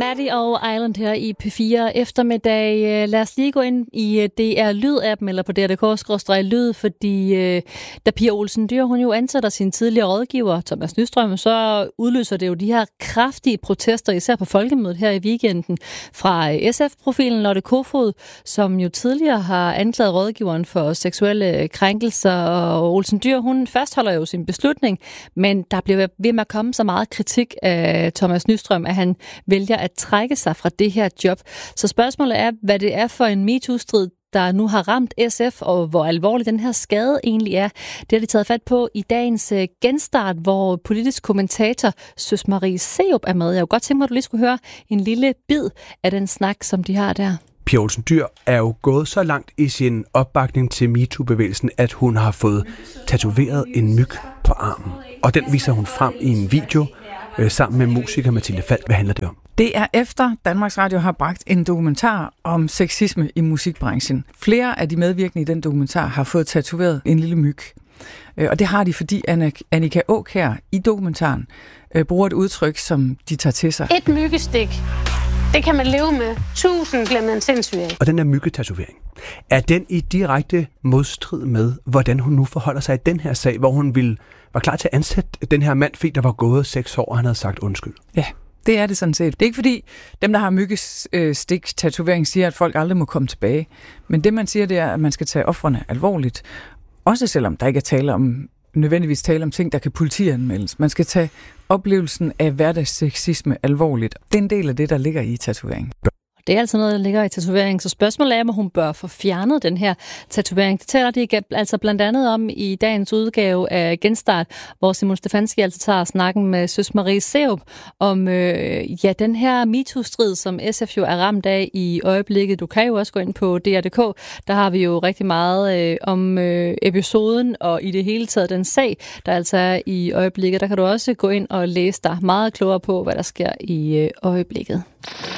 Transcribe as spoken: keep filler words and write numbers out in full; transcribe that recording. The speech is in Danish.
Daddy og Island her i P fire eftermiddag. Lad os lige gå ind i D R Lyd-appen eller på D R punktum d k skråstreg lyd, fordi da Pia Olsen Dyhr, hun jo ansætter sin tidligere rådgiver, Thomas Nystrøm, så udløser det jo de her kraftige protester, især på Folkemødet her i weekenden, fra S F-profilen Lotte Kofod, som jo tidligere har anklaget rådgiveren for seksuelle krænkelser, og Olsen Dyhr, hun fastholder jo sin beslutning, men der bliver ved med at komme så meget kritik af Thomas Nystrøm, at han vælger at trække sig fra det her job. Så spørgsmålet er, hvad det er for en MeToo-strid, der nu har ramt S F, og hvor alvorlig den her skade egentlig er. Det har de taget fat på i dagens genstart, hvor politisk kommentator Søs Marie Serup er med. Jeg kunne godt tænke mig, at du lige skulle høre en lille bid af den snak, som de har der. Pia Olsen Dyhr er jo gået så langt i sin opbakning til MeToo-bevægelsen, at hun har fået tatoveret en myg på armen. Og den viser hun frem i en video øh, sammen med musiker Mathilde Falk. Hvad handler det om? Det er efter Danmarks Radio har bragt en dokumentar om sexisme i musikbranchen. Flere af de medvirkende i den dokumentar har fået tatoveret en lille myg. Og det har de, fordi Annika Aakjær i dokumentaren bruger et udtryk, som de tager til sig. Et myggestik. Det kan man leve med. Tusind bliver man sindssyg af. Og den der myggetatovering, er den i direkte modstrid med, hvordan hun nu forholder sig i den her sag, hvor hun ville, var klar til at ansætte den her mand, fordi der var gået seks år, og han havde sagt undskyld? Ja, det er det sådan set. Det er ikke fordi, dem, der har myggestik-tatovering, siger, at folk aldrig må komme tilbage. Men det, man siger, det er, at man skal tage ofrene alvorligt. Også selvom der ikke er tale om, nødvendigvis tale om ting, der kan politianmeldes. Man skal tage oplevelsen af hverdagssexisme alvorligt. Det er en del af det, der ligger i tatoveringen. Det er altså noget, der ligger i tatovering, så spørgsmålet er, om hun bør få fjernet den her tatovering. Det taler de altså blandt andet om i dagens udgave af Genstart, hvor Simon Stefanski altså tager snakken med Søs Marie Serup om øh, ja, den her MeToo-strid, som S F jo er ramt af i øjeblikket. Du kan jo også gå ind på D R punktum d k. Der har vi jo rigtig meget øh, om øh, episoden og i det hele taget den sag, der altså er i øjeblikket. Der kan du også gå ind og læse dig meget klogere på, hvad der sker i øh, øjeblikket.